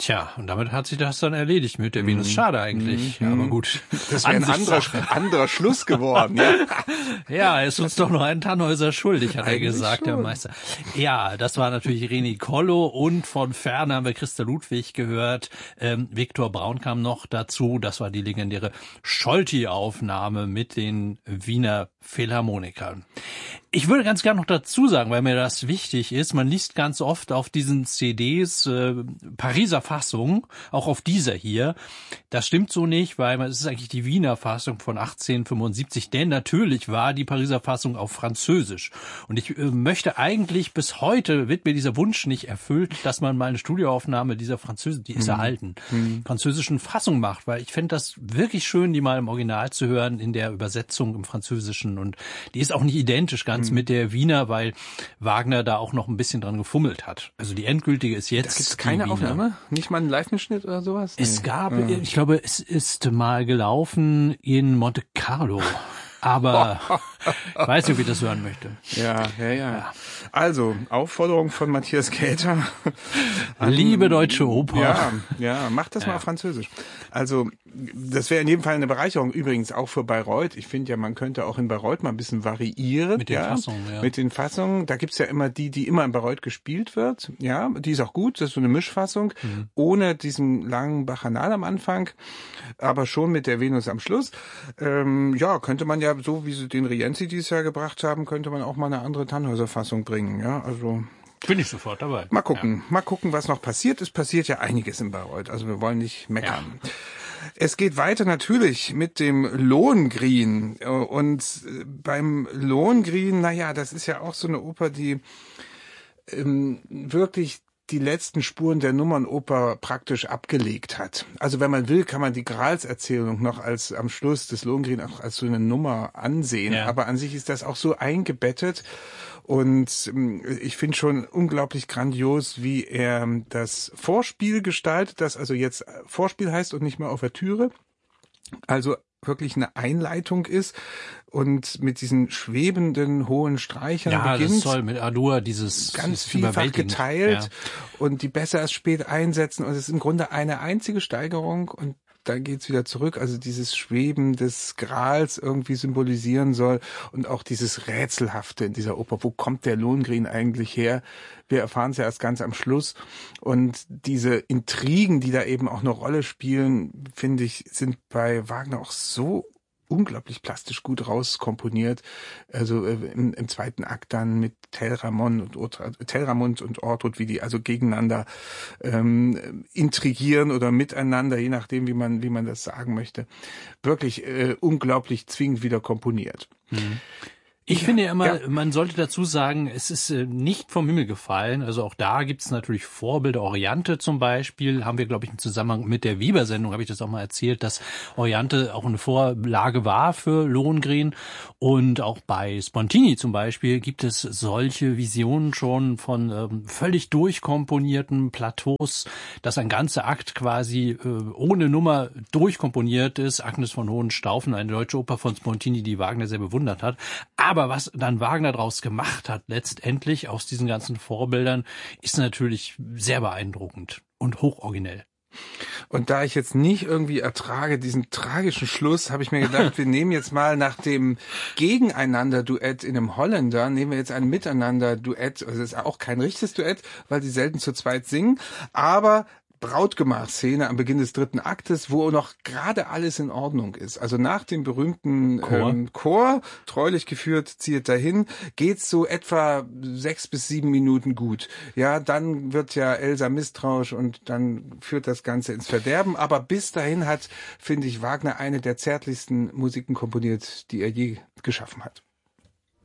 Tja, und damit hat sich das dann erledigt mit der Venus. Schade eigentlich, aber gut. Das wäre ein anderer Schluss geworden. Ja, ja, er ist uns doch noch einen Tannhäuser schuldig, hat er gesagt, schon. der Meister. Ja, das war natürlich René Kollo und von Ferne haben wir Christa Ludwig gehört. Viktor Braun kam noch dazu. Das war die legendäre Scholti-Aufnahme mit den Wiener Philharmonikern. Ich würde ganz gerne noch dazu sagen, weil mir das wichtig ist, man liest ganz oft auf diesen CDs Pariser Fassung, auch auf dieser hier. Das stimmt so nicht, weil es ist eigentlich die Wiener Fassung von 1875, denn natürlich war die Pariser Fassung auf Französisch. Und ich möchte eigentlich, bis heute wird mir dieser Wunsch nicht erfüllt, dass man mal eine Studioaufnahme dieser die ist erhalten, französischen Fassung macht, weil ich fände das wirklich schön, die mal im Original zu hören, in der Übersetzung im Französischen. Und die ist auch nicht identisch ganz mit der Wiener, weil Wagner da auch noch ein bisschen dran gefummelt hat. Also die endgültige ist jetzt. Da gibt es keine Aufnahme? Nicht mal einen Live-Mitschnitt oder sowas? Nee. Es gab, ich glaube, es ist mal gelaufen in Monte Carlo. Aber ich weiß nicht, ob ich das hören möchte. Ja. Also, Aufforderung von Matthias Käther. Liebe Deutsche Oper. Ja, macht das mal auf Französisch. Also, das wäre in jedem Fall eine Bereicherung. Übrigens auch für Bayreuth. Ich finde ja, man könnte auch in Bayreuth mal ein bisschen variieren. Mit den Fassungen, ja. Mit den Fassungen. Da gibt's ja immer die immer in Bayreuth gespielt wird. Ja, die ist auch gut. Das ist so eine Mischfassung. Ohne diesen langen Bacchanal am Anfang. Aber schon mit der Venus am Schluss. Könnte man ja, so wie sie den Rienzi dieses Jahr gebracht haben, könnte man auch mal eine andere Tannhäuser-Fassung bringen. Ja, also bin ich sofort dabei. Mal gucken, was noch passiert. Es passiert ja einiges in Bayreuth. Also wir wollen nicht meckern. Ja. Es geht weiter natürlich mit dem Lohengrin. Und beim Lohengrin, das ist ja auch so eine Oper, die wirklich die letzten Spuren der Nummernoper praktisch abgelegt hat. Also wenn man will, kann man die Gralserzählung noch als am Schluss des Lohengrin auch als so eine Nummer ansehen. Ja. Aber an sich ist das auch so eingebettet. Und ich finde schon unglaublich grandios, wie er das Vorspiel gestaltet, das also jetzt Vorspiel heißt und nicht mehr Ouvertüre. Also wirklich eine Einleitung ist und mit diesen schwebenden hohen Streichern beginnt. Ja, das soll mit Adur dieses ganz vielfach geteilt und die besser erst spät einsetzen und es ist im Grunde eine einzige Steigerung und dann geht's wieder zurück, also dieses Schweben des Grals irgendwie symbolisieren soll und auch dieses Rätselhafte in dieser Oper. Wo kommt der Lohengrin eigentlich her? Wir erfahren es ja erst ganz am Schluss. Und diese Intrigen, die da eben auch eine Rolle spielen, finde ich, sind bei Wagner auch so unglaublich plastisch gut rauskomponiert. Also im zweiten Akt dann mit Telramund und Ortrud, wie die also gegeneinander intrigieren oder miteinander, je nachdem, wie man das sagen möchte. Wirklich unglaublich zwingend wieder komponiert. Ich finde ja immer, man sollte dazu sagen, es ist nicht vom Himmel gefallen. Also auch da gibt es natürlich Vorbilder. Oriante zum Beispiel haben wir, glaube ich, im Zusammenhang mit der Weber-Sendung, habe ich das auch mal erzählt, dass Oriante auch eine Vorlage war für Lohengrin. Und auch bei Spontini zum Beispiel gibt es solche Visionen schon von völlig durchkomponierten Plateaus, dass ein ganzer Akt quasi ohne Nummer durchkomponiert ist. Agnes von Hohenstaufen, eine deutsche Oper von Spontini, die Wagner sehr bewundert hat. Aber was dann Wagner daraus gemacht hat, letztendlich aus diesen ganzen Vorbildern, ist natürlich sehr beeindruckend und hochoriginell. Und da ich jetzt nicht irgendwie ertrage diesen tragischen Schluss, habe ich mir gedacht, wir nehmen jetzt mal nach dem Gegeneinander-Duett in einem Holländer, nehmen wir jetzt ein Miteinander-Duett. Also es ist auch kein richtiges Duett, weil die selten zu zweit singen, aber Brautgemach-Szene am Beginn des dritten Aktes, wo noch gerade alles in Ordnung ist. Also nach dem berühmten Chor, treulich geführt, zieht dahin, geht's so etwa 6 bis 7 Minuten gut. Ja, dann wird ja Elsa misstrauisch und dann führt das Ganze ins Verderben. Aber bis dahin hat, finde ich, Wagner eine der zärtlichsten Musiken komponiert, die er je geschaffen hat.